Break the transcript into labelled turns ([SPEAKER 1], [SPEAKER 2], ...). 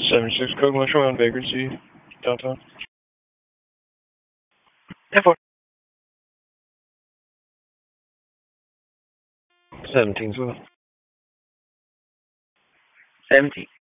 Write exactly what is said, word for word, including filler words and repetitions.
[SPEAKER 1] seventy-six Code Metro on Baker Street, downtown. ten four. seventeen, so.
[SPEAKER 2] seventeen.